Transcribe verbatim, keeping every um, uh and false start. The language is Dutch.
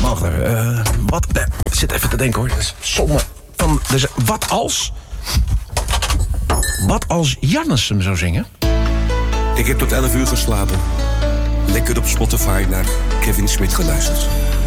wacht even. Uh, wat, uh, ik zit even te denken hoor. Somme van, dus, wat als... Wat als Jannes hem zou zingen? Ik heb tot elf uur geslapen. Lekker op Spotify naar Kevin Smith geluisterd.